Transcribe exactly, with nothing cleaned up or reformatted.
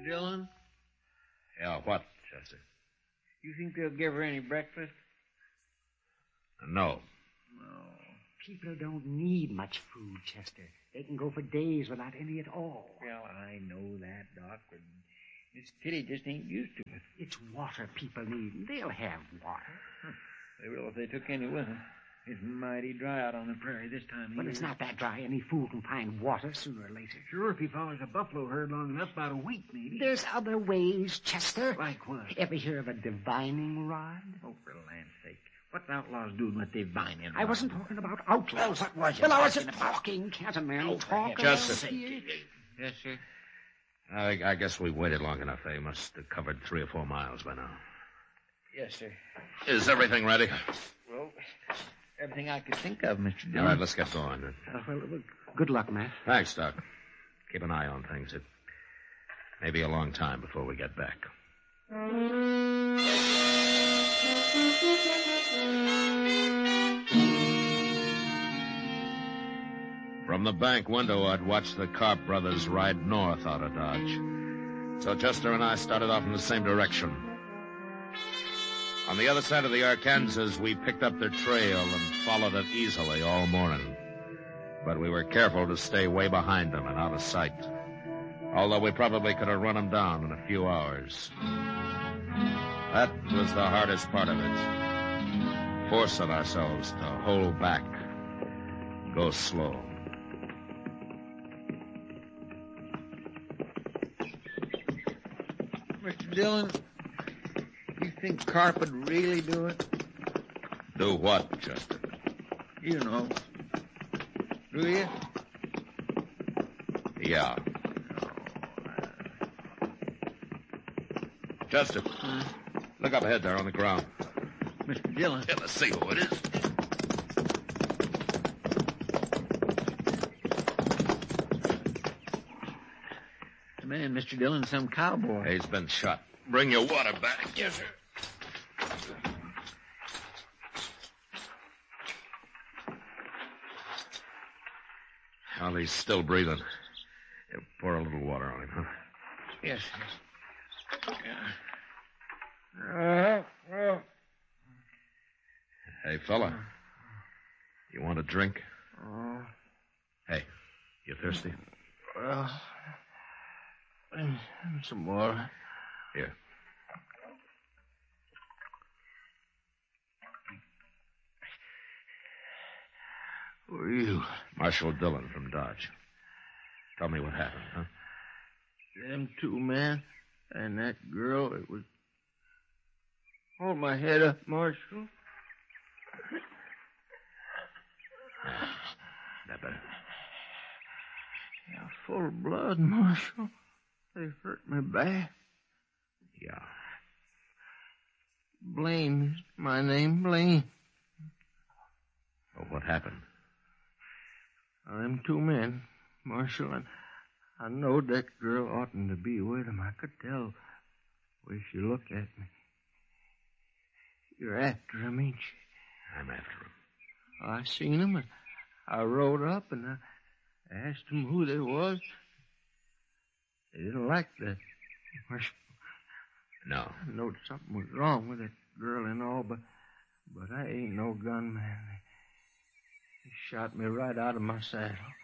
Mister Dillon? Yeah, what, Chester? You think they'll give her any breakfast? No. No. People don't need much food, Chester. They can go for days without any at all. Well, I know that, Doc, but Miss Kitty just ain't used to it. It's water people need. They'll have water. Huh. They will if they took any with them. It's mighty dry out on the prairie this time of But year. it's not that dry. Any fool can find water sooner or later. Sure, if he follows a buffalo herd long enough, about a week, maybe. There's other ways, Chester. Like what? Ever hear of a divining rod? Oh, for land's sake. What outlaws doing with divining? I wasn't talking about outlaws. Well, what was you Well, I was talking just about? talking. Can't a man Oh, talk? Chester. around here? Yes, sir. I, I guess we waited long enough. They must have covered three or four miles by now. Yes, sir. Is everything ready? Well, everything I could think of, Mister Dillon. All right, let's get going. Uh, well, well, good luck, Matt. Thanks, Doc. Keep an eye on things. It may be a long time before we get back. From the bank window, I'd watched the Carp brothers ride north out of Dodge. So Chester and I started off in the same direction. On the other side of the Arkansas, we picked up their trail and followed it easily all morning. But we were careful to stay way behind them and out of sight. Although we probably could have run them down in a few hours. That was the hardest part of it. Forcing ourselves to hold back. Go slow. Mister Dillon, you think Carp would really do it? Do what, Chester? You know. Do you? Yeah. Chester, Huh? look up ahead there on the ground. Mister Dillon. Yeah, let's see who it is. The man, Mister Dillon, some cowboy. He's been shot. Bring your water back. Yes, sir. Well, he's still breathing. Yeah, pour a little water on him, huh? Yes, sir. Yeah. Uh, uh, Hey, fella. You want a drink? uh, Hey, you thirsty? well, some more. Here. Who are you? Marshal Dillon from Dodge. Tell me what happened, huh? Them two men and that girl, it was... Hold my head up, Marshal. That better. Yeah, full of blood, Marshal. They hurt me bad. Yeah. Blaine is my name, Blaine. Well, what happened? Now, them two men, Marshal, and I knowed that girl oughtn't to be with him. I could tell the way she looked at me. You're after him, ain't you? I'm after him. I seen him, and I rode up, and I asked them who they was. They didn't like that. Marshal, No. I knowed something was wrong with that girl and all, but but I ain't no gunman. They shot me right out of my saddle.